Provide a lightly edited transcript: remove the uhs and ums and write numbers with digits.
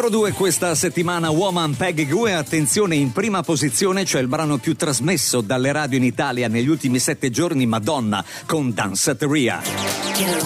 Numero 2 questa settimana Woman Peggy Gou, e attenzione, in prima posizione c'è il brano più trasmesso dalle radio in Italia negli ultimi 7 giorni, Madonna con Danceteria.